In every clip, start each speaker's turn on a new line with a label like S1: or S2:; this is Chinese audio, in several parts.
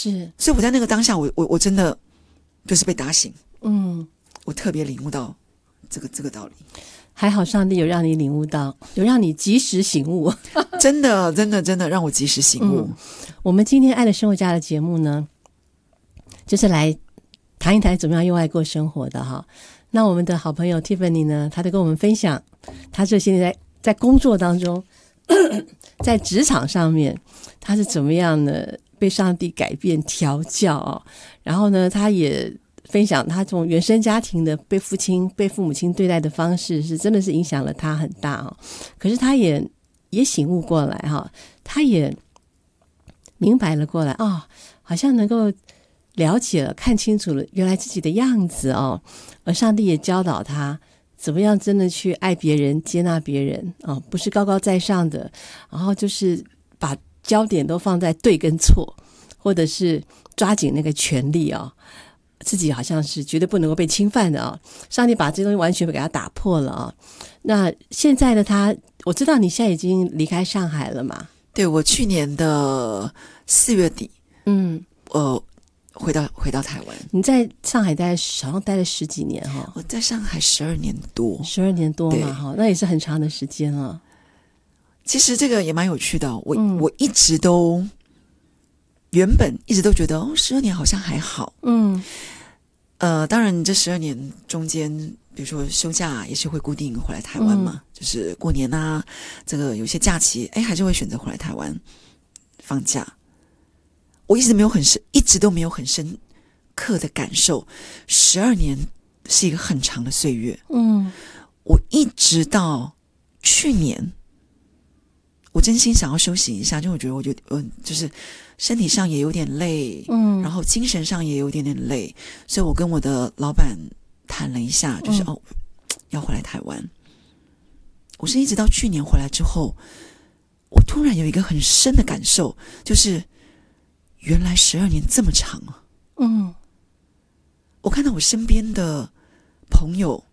S1: 是，
S2: 所以我在那个当下，我真的就是被打醒。我特别领悟到这个道理。
S1: 还好上帝有让你领悟到，有让你及时醒悟。
S2: 真的让我及时醒悟。
S1: 我们今天爱的生活家的节目呢，就是来谈一谈怎么样用爱过生活的哈。那我们的好朋友 Tiffany 呢，她就跟我们分享她这些年在工作当中在职场上面她是怎么样的被上帝改变调教哦。然后呢，她也分享她从原生家庭的被父母亲对待的方式是真的是影响了她很大哦。可是她也醒悟过来哈，她也明白了过来好像能够了解了看清楚了原来自己的样子哦。而上帝也教导她怎么样真的去爱别人接纳别人不是高高在上的，然后就是把焦点都放在对跟错，或者是抓紧那个权利自己好像是绝对不能够被侵犯的上帝把这东西完全给他打破了那现在的他，我知道你现在已经离开上海了嘛？
S2: 对，我去年的4月底回到台湾。
S1: 你在上海好像待了10几年
S2: 我在上海12年多
S1: 嘛那也是很长的时间了。
S2: 其实这个也蛮有趣的我一直都原本一直都觉得12年好像还好。当然这12年中间比如说休假也是会固定回来台湾嘛，就是过年啊，这个有些假期还是会选择回来台湾放假。我一直都没有很深刻的感受12年是一个很长的岁月。我一直到去年我真心想要休息一下，就我觉得就是身体上也有点累，然后精神上也有点累，所以我跟我的老板谈了一下，就是要回来台湾。我是一直到去年回来之后，我突然有一个很深的感受，就是原来12年这么长啊。我看到我身边的朋友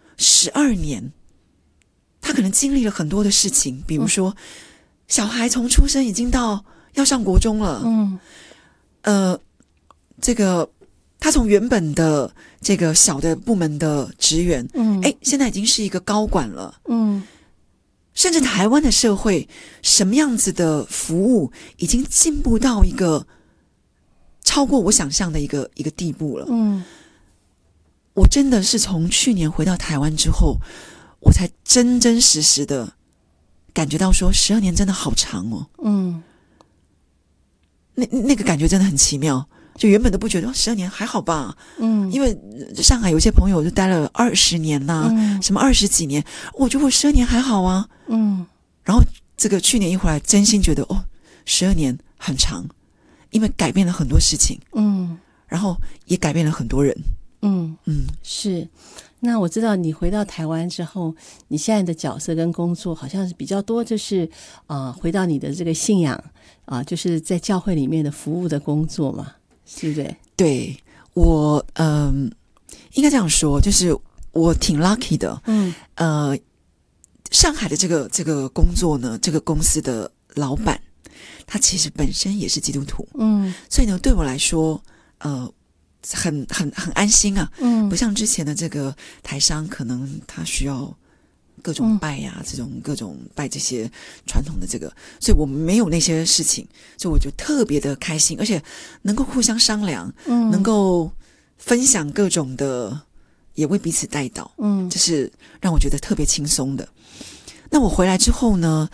S2: 12年，他可能经历了很多的事情，比如说小孩从出生已经到要上国中了，这个他从原本的这个小的部门的职员，现在已经是一个高管了，甚至台湾的社会什么样子的服务已经进步到一个超过我想象的一个地步了。我真的是从去年回到台湾之后，我才真真实实的感觉到说12年真的好长哦。那个感觉真的很奇妙，就原本都不觉得12年还好吧。因为上海有些朋友就待了20年什么20几年，我觉得我12年还好啊。然后这个去年一回来，真心觉得12年很长，因为改变了很多事情，然后也改变了很多人。
S1: 是。那我知道你回到台湾之后，你现在的角色跟工作好像是比较多，就是回到你的这个信仰就是在教会里面的服务的工作嘛，是不是？
S2: 对，我应该这样说，就是我挺 lucky 的。上海的这个工作呢，这个公司的老板他其实本身也是基督徒，所以呢对我来说很安心啊。不像之前的这个台商，可能他需要各种拜呀，这种各种拜这些传统的这个，所以我没有那些事情，所以我就特别的开心，而且能够互相商量，能够分享各种的，也为彼此带祷，这是让我觉得特别轻松的。那我回来之后呢，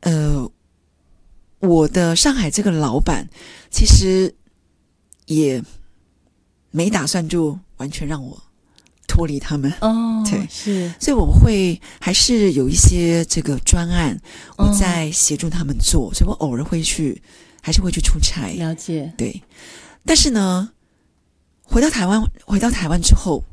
S2: 我的上海这个老板其实也没打算就完全让我脱离他们。对，
S1: 是，
S2: 所以我会还是有一些这个专案我在协助他们做，所以我偶尔还是会去出差。
S1: 了解。
S2: 对，但是呢回到台湾之后，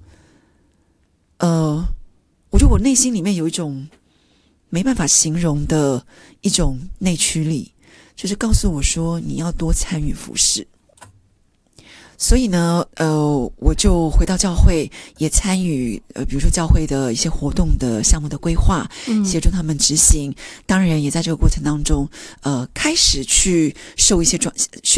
S2: 我觉得我内心里面有一种没办法形容的一种内驱力，就是告诉我说你要多参与服事。所以呢我就回到教会，也参与比如说教会的一些活动的项目的规划，协助他们执行。当然也在这个过程当中开始去受一些